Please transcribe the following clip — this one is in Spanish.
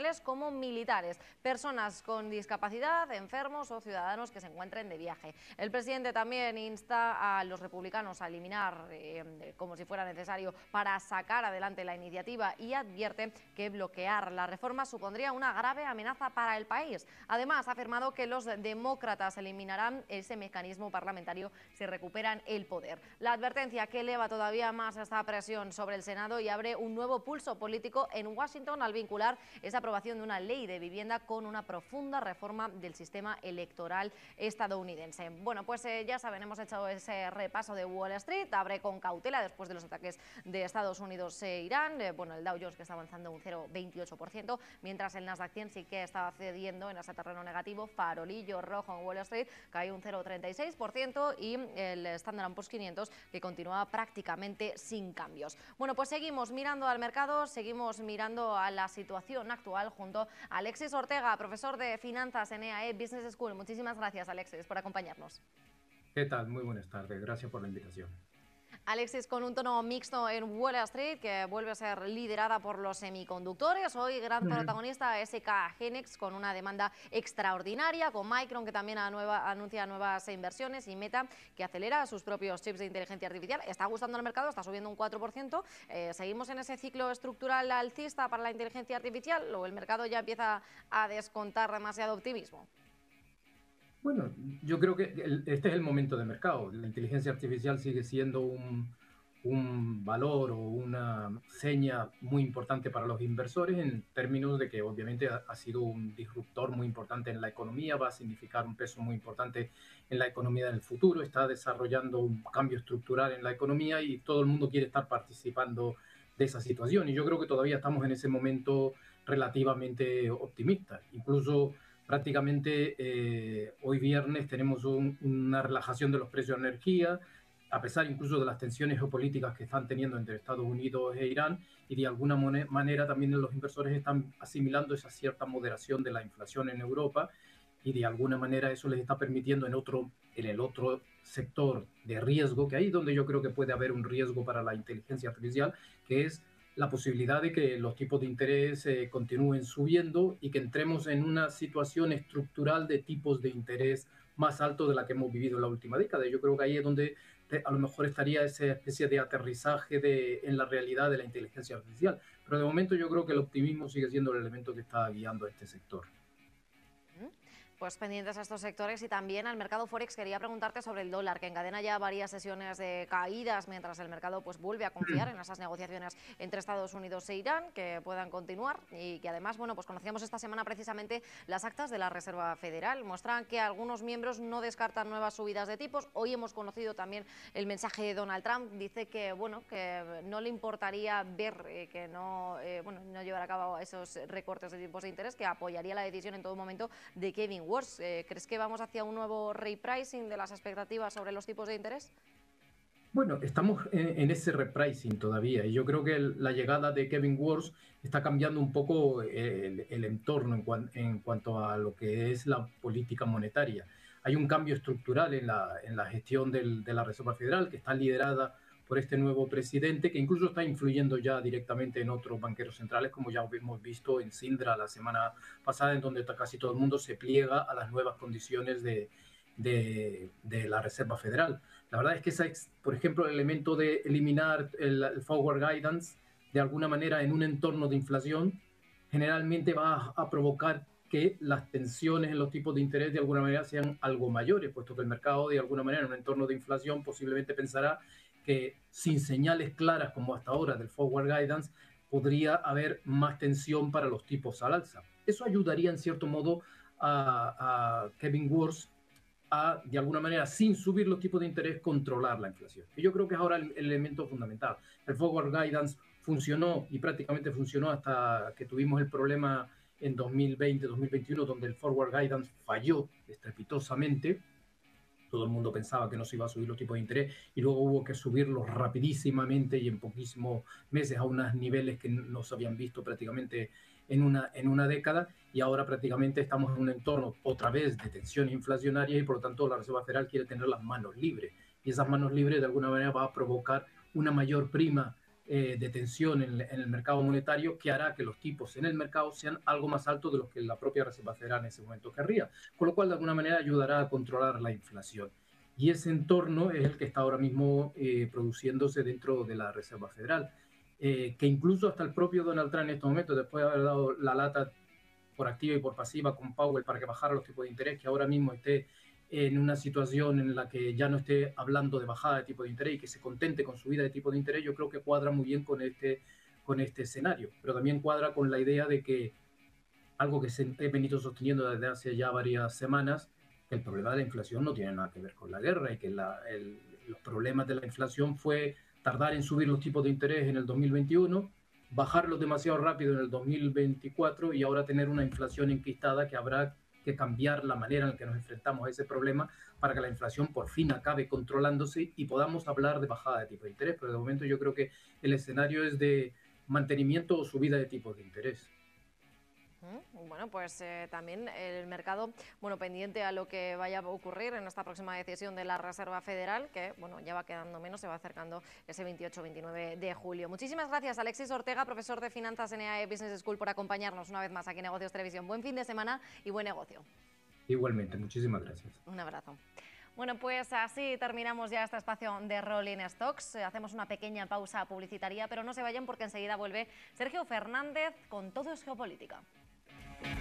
profesionales como militares, personas con discapacidad, enfermos o ciudadanos que se encuentren de viaje. El presidente también insta a los republicanos a eliminar, como si fuera necesario, para sacar adelante la iniciativa, y advierte que bloquear la reforma supondría una grave amenaza para el país. Además, ha afirmado que los demócratas eliminarán ese mecanismo parlamentario si recuperan el poder. La advertencia que eleva todavía más esta presión sobre el Senado y abre un nuevo pulso político en Washington al vincular esa aprobación de una ley de vivienda con una profunda reforma del sistema electoral estadounidense. Bueno, pues ya saben, hemos hecho ese repaso de Wall Street. Abre con cautela después de los ataques de Estados Unidos e Irán. Bueno, el Dow Jones que está avanzando un 0,28%, mientras el Nasdaq 100 sí que estaba cediendo en ese terreno negativo. Farolillo rojo en Wall Street, cae un 0,36%, y el Standard & Poor's 500 que continúa prácticamente sin cambios. Bueno, pues seguimos mirando al mercado, seguimos mirando a la situación actual junto a Alexis Ortega, profesor de finanzas en EAE Business School. Muchísimas gracias, Alexis, por acompañarnos. ¿Qué tal? Muy buenas tardes. Gracias por la invitación. Alexis, con un tono mixto en Wall Street, que vuelve a ser liderada por los semiconductores. Hoy gran protagonista SK Hynix, con una demanda extraordinaria, con Micron, que también anuncia nuevas inversiones, y Meta, que acelera sus propios chips de inteligencia artificial. Está gustando al mercado, está subiendo un 4%. ¿Seguimos en ese ciclo estructural alcista para la inteligencia artificial, o el mercado ya empieza a descontar demasiado optimismo? Bueno, yo creo que este es el momento de mercado. La inteligencia artificial sigue siendo un valor o una seña muy importante para los inversores, en términos de que obviamente ha sido un disruptor muy importante en la economía, va a significar un peso muy importante en la economía del futuro, está desarrollando un cambio estructural en la economía y todo el mundo quiere estar participando de esa situación. Y yo creo que todavía estamos en ese momento relativamente optimista. Incluso prácticamente hoy viernes tenemos una relajación de los precios de energía, a pesar incluso de las tensiones geopolíticas que están teniendo entre Estados Unidos e Irán, y de alguna manera también los inversores están asimilando esa cierta moderación de la inflación en Europa, y de alguna manera eso les está permitiendo en el otro sector de riesgo que hay, donde yo creo que puede haber un riesgo para la inteligencia artificial, que es la posibilidad de que los tipos de interés continúen subiendo y que entremos en una situación estructural de tipos de interés más altos de la que hemos vivido en la última década. Yo creo que ahí es donde a lo mejor estaría esa especie de aterrizaje en la realidad de la inteligencia artificial. Pero de momento yo creo que el optimismo sigue siendo el elemento que está guiando a este sector. Pues pendientes a estos sectores y también al mercado Forex. Quería preguntarte sobre el dólar, que encadena ya varias sesiones de caídas, mientras el mercado pues vuelve a confiar en esas negociaciones entre Estados Unidos e Irán, que puedan continuar, y que además, bueno, pues conocíamos esta semana precisamente las actas de la Reserva Federal. Muestran que algunos miembros no descartan nuevas subidas de tipos. Hoy hemos conocido también el mensaje de Donald Trump. Dice que, bueno, que no le importaría ver que no llevar a cabo esos recortes de tipos de interés, que apoyaría la decisión en todo momento de Kevin Warsh. ¿Crees que vamos hacia un nuevo repricing de las expectativas sobre los tipos de interés? Bueno, estamos en ese repricing todavía, y yo creo que la llegada de Kevin Warsh está cambiando un poco el entorno en cuanto a lo que es la política monetaria. Hay un cambio estructural en la gestión de la Reserva Federal, que está liderada por este nuevo presidente, que incluso está influyendo ya directamente en otros banqueros centrales, como ya hemos visto en Sindra la semana pasada, en donde casi todo el mundo se pliega a las nuevas condiciones de la Reserva Federal. La verdad es que, por ejemplo, el elemento de eliminar el forward guidance, de alguna manera en un entorno de inflación, generalmente va a provocar que las tensiones en los tipos de interés de alguna manera sean algo mayores, puesto que el mercado de alguna manera en un entorno de inflación posiblemente pensará que sin señales claras como hasta ahora del forward guidance podría haber más tensión para los tipos al alza. Eso ayudaría en cierto modo a Kevin Warsh a, de alguna manera, sin subir los tipos de interés, controlar la inflación. Y yo creo que es ahora el elemento fundamental. El forward guidance funcionó, y prácticamente funcionó hasta que tuvimos el problema en 2020-2021, donde el forward guidance falló estrepitosamente. Todo el mundo pensaba que no se iba a subir los tipos de interés, y luego hubo que subirlos rapidísimamente y en poquísimos meses a unos niveles que no se habían visto prácticamente en una década, y ahora prácticamente estamos en un entorno otra vez de tensión inflacionaria, y por lo tanto la Reserva Federal quiere tener las manos libres, y esas manos libres de alguna manera va a provocar una mayor prima de tensión en el mercado monetario que hará que los tipos en el mercado sean algo más altos de los que la propia Reserva Federal en ese momento querría, con lo cual de alguna manera ayudará a controlar la inflación. Y ese entorno es el que está ahora mismo produciéndose dentro de la Reserva Federal, que incluso hasta el propio Donald Trump en estos momentos, después de haber dado la lata por activa y por pasiva con Powell para que bajara los tipos de interés, que ahora mismo esté en una situación en la que ya no esté hablando de bajada de tipo de interés y que se contente con subida de tipo de interés, yo creo que cuadra muy bien con este escenario, pero también cuadra con la idea de que algo que se he venido sosteniendo desde hace ya varias semanas, que el problema de la inflación no tiene nada que ver con la guerra y que los problemas de la inflación fue tardar en subir los tipos de interés en el 2021, bajarlos demasiado rápido en el 2024 y ahora tener una inflación enquistada que habrá que cambiar la manera en la que nos enfrentamos a ese problema para que la inflación por fin acabe controlándose y podamos hablar de bajada de tipo de interés. Pero de momento yo creo que el escenario es de mantenimiento o subida de tipos de interés. Bueno, pues también el mercado, bueno, pendiente a lo que vaya a ocurrir en esta próxima decisión de la Reserva Federal, que, bueno, ya va quedando menos, se va acercando ese 28-29 de julio. Muchísimas gracias, Alexis Ortega, profesor de Finanzas en EAE Business School, por acompañarnos una vez más aquí en Negocios Televisión. Buen fin de semana y buen negocio. Igualmente, muchísimas gracias. Un abrazo. Bueno, pues así terminamos ya este espacio de Rolling Stocks. Hacemos una pequeña pausa publicitaria, pero no se vayan porque enseguida vuelve Sergio Fernández con Todo es Geopolítica.